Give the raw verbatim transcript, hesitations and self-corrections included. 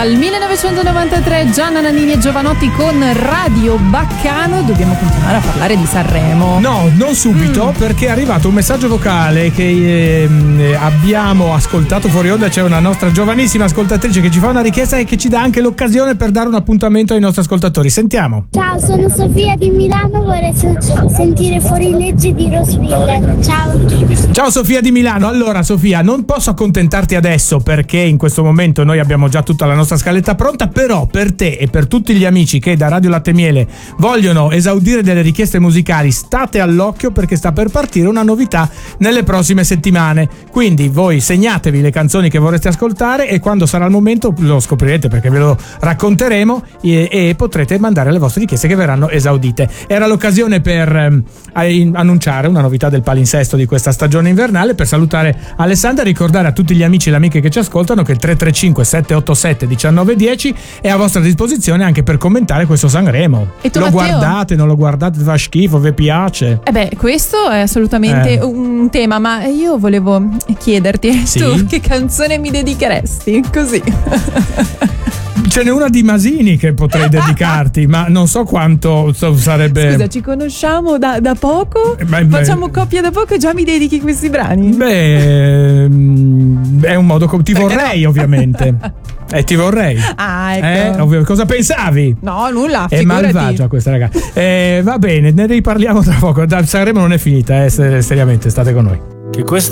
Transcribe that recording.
Dal millenovecentonovantatré Gianna Nannini e Giovanotti con Radio Baccano. Dobbiamo continuare a parlare di Sanremo. No, non subito, mm. perché è arrivato un messaggio vocale che eh, abbiamo ascoltato fuori onda. C'è una nostra giovanissima ascoltatrice che ci fa una richiesta e che ci dà anche l'occasione per dare un appuntamento ai nostri ascoltatori. Sentiamo. Ciao, sono Sofia di Milano, vorrei se- sentire Fuori legge di Rosville. Ciao. Ciao Sofia di Milano. Allora Sofia, non posso accontentarti adesso perché in questo momento noi abbiamo già tutta la nostra scaletta pronta, però per te e per tutti gli amici che da Radio Latte Miele vogliono esaudire delle richieste musicali, state all'occhio perché sta per partire una novità nelle prossime settimane. Quindi voi segnatevi le canzoni che vorreste ascoltare e quando sarà il momento lo scoprirete perché ve lo racconteremo e, e potrete mandare le vostre richieste che verranno esaudite. Era l'occasione per eh, annunciare una novità del palinsesto di questa stagione invernale, per salutare Alessandra e ricordare a tutti gli amici e le amiche che ci ascoltano che il tre tre cinque sette otto sette uno nove uno zero è a vostra disposizione anche per commentare questo Sanremo. E tu, lo Matteo? Guardate, non lo guardate, fa schifo, vi piace? Eh beh, questo è assolutamente Eh. un tema, ma io volevo chiederti, Sì? tu che canzone mi dedicheresti? Così. Ce n'è una di Masini che potrei dedicarti, ma non so quanto so, sarebbe. Scusa, ci conosciamo da, da poco? Eh, beh, Facciamo beh. coppia da poco e già mi dedichi questi brani? Beh, mm, è un modo come ti Perché vorrei, no? ovviamente. Eh, ti vorrei. Ah, ecco. Eh, ovvio, cosa pensavi? No, nulla, È figurati. malvagia questa ragazza. Eh, va bene, ne riparliamo tra poco. Da Sanremo non è finita, eh, seriamente, state con noi. Che questa